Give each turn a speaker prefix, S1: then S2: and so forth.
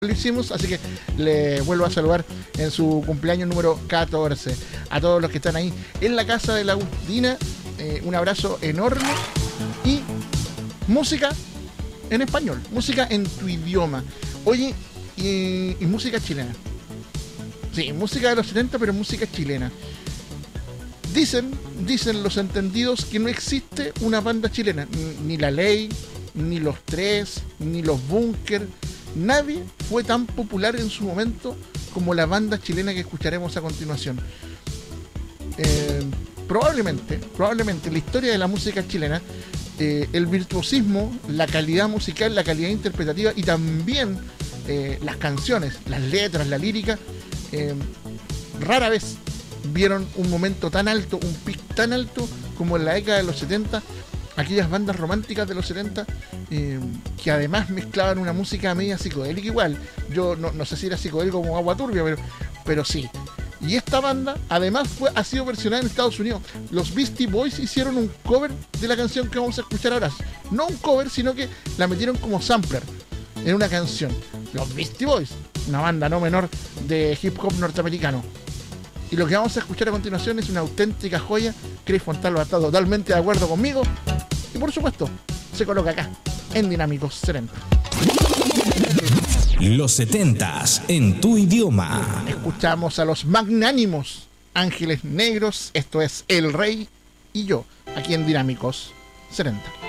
S1: lo hicimos, así que le vuelvo a saludar en su cumpleaños número 14. A todos los que están ahí en la casa de la Agustina, un abrazo enorme y música en español, música en tu idioma. Oye, y música chilena. Sí, música de los 70, pero música chilena. Dicen los entendidos que no existe una banda chilena, ni La Ley, ni Los Tres, ni Los Búnker. Nadie fue tan popular en su momento como la banda chilena que escucharemos a continuación. Probablemente la historia de la música chilena, el virtuosismo, la calidad musical, la calidad interpretativa y también las canciones, las letras, la lírica, rara vez vieron un momento tan alto, un pic tan alto como en la década de los 70. Aquellas bandas románticas de los 70 que además mezclaban una música media psicodélica igual. Yo no sé si era psicodélico como Agua Turbia, pero sí. Y esta banda además ha sido versionada en Estados Unidos. Los Beastie Boys hicieron un cover de la canción que vamos a escuchar ahora. No un cover, sino que la metieron como sampler en una canción. Los Beastie Boys, una banda no menor de hip hop norteamericano. Y lo que vamos a escuchar a continuación es una auténtica joya. Chris Fontalo está totalmente de acuerdo conmigo. Y por supuesto, se coloca acá, en Dinámicos 70.
S2: Los 70s en tu idioma.
S1: Escuchamos a los magnánimos Ángeles Negros. Esto es El Rey y Yo, aquí en Dinámicos 70.